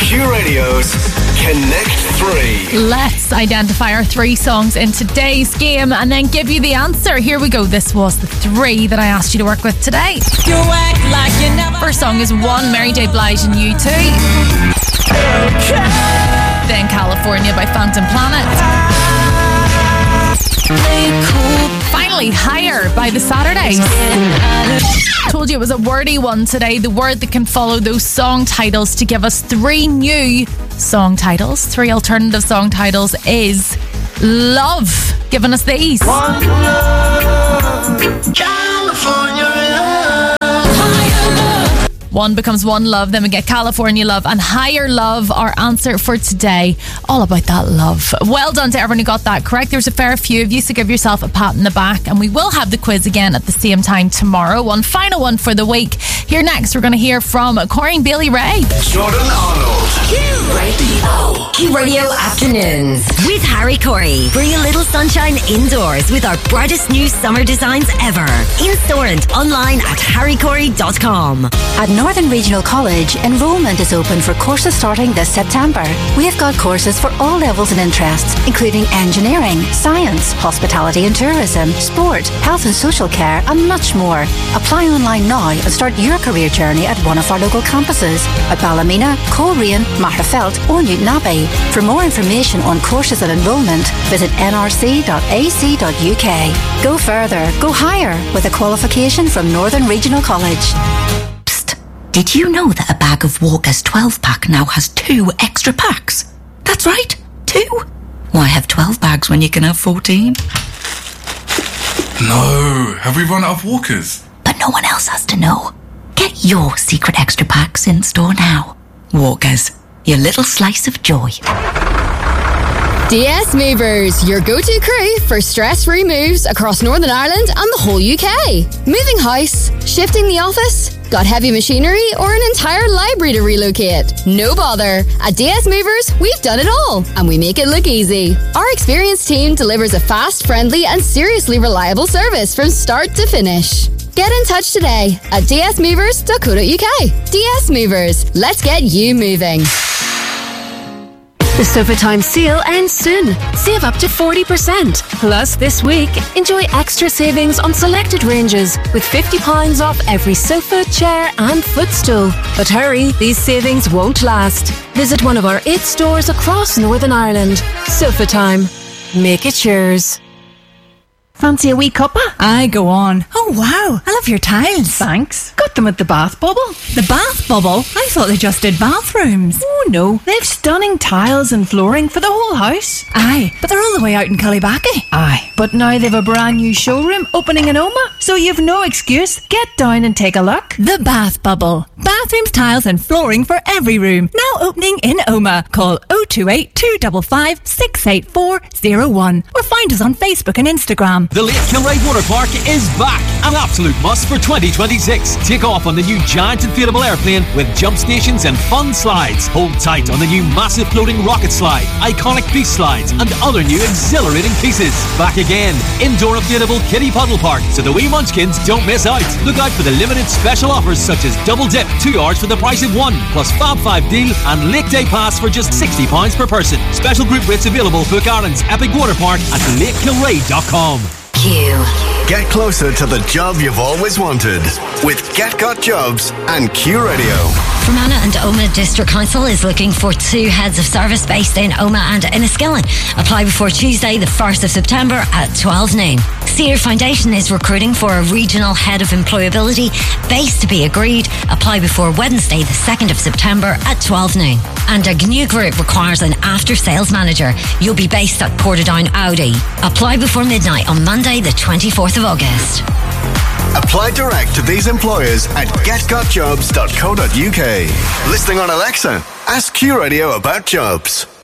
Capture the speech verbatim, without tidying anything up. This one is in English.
Q Radio's Connect Three. Let's identify our three songs in today's game and then give you the answer. Here we go. This was the three that I asked you to work with today. You act like you never. First song is One, Mary J. Blige and U two. Then California by Phantom Planet. Finally, Higher by The Saturdays. Told you it was a wordy one today. The word that can follow those song titles to give us three new song titles, three alternative song titles is Love. Giving us these. One love, California love. One becomes One Love, then we get California Love and Higher Love. Our answer for today, all about that love. Well done to everyone who got that correct. There's a fair few of you, so give yourself a pat in the back. And we will have the quiz again at the same time tomorrow. One final one for the week. Here next, we're going to hear from Corey and Bailey Ray. Jordan Arnold. Q Radio. Q Radio Afternoons with Harry Corey. Bring a little sunshine indoors with our brightest new summer designs ever. In store and online at harry corey dot com. At Northern Regional College, enrolment is open for courses starting this September. We have got courses for all levels and interests, including engineering, science, hospitality and tourism, sport, health and social care, and much more. Apply online now and start your career journey at one of our local campuses at Ballymena, Coleraine, Magherafelt or Newton Abbey. For more information on courses and enrolment, visit n r c dot a c dot u k. Go further, go higher with a qualification from Northern Regional College. Did you know that a bag of Walker's twelve pack now has two extra packs? That's right, two. Why have twelve bags when you can have fourteen? No, have we run out of Walkers? But no one else has to know. Get your secret extra packs in store now. Walkers, your little slice of joy. D S Movers, your go-to crew for stress-free moves across Northern Ireland and the whole U K. Moving house, shifting the office, got heavy machinery or an entire library to relocate? No bother. At D S Movers, we've done it all and we make it look easy. Our experienced team delivers a fast, friendly and seriously reliable service from start to finish. Get in touch today at d s movers dot co dot u k. D S Movers, let's get you moving. The Sofa Time sale ends soon. Save up to forty percent. Plus, this week, enjoy extra savings on selected ranges with fifty pounds off every sofa, chair and footstool. But hurry, these savings won't last. Visit one of our eight stores across Northern Ireland. Sofa Time. Make it yours. Fancy a wee cuppa? Aye, go on. Oh, wow. I love your tiles. Thanks. Got them at the Bath Bubble. The Bath Bubble? I thought they just did bathrooms. Oh, no. They've stunning tiles and flooring for the whole house. Aye, but they're all the way out in Cullybackey. Aye, but now they've a brand new showroom opening in Oma, so you've no excuse. Get down and take a look. The Bath Bubble. Bathrooms, tiles and flooring for every room. Now opening in Oma. Call oh two eight, two five five, six eight four oh one or find us on Facebook and Instagram. The Lake Kilray Water Park is back. An absolute must for twenty twenty-six. Take off on the new giant inflatable airplane with jump stations and fun slides. Hold tight on the new massive floating rocket slide, iconic beast slides, and other new exhilarating pieces. Back again. Indoor inflatable kiddie puddle park, so the wee munchkins don't miss out. Look out for the limited special offers such as double dip, two hours for the price of one, plus Fab five deal and Lake Day Pass for just sixty pounds per person. Special group rates available. Book Ireland's Epic Water Park at lake kilray dot com. Q. Get closer to the job you've always wanted with Get Got Jobs and Q Radio. Fermanagh and Omagh District Council is looking for two heads of service based in Omagh and Enniskillen. Apply before Tuesday the first of September at twelve noon. Cedar Foundation is recruiting for a regional head of employability, base to be agreed. Apply before Wednesday the second of September at twelve noon. And a G N U Group requires an after sales manager. You'll be based at Portadown Audi. Apply before midnight on Monday the twenty-fourth of August. Apply direct to these employers at get got jobs dot co dot u k. Listening on Alexa, ask Q Radio about jobs.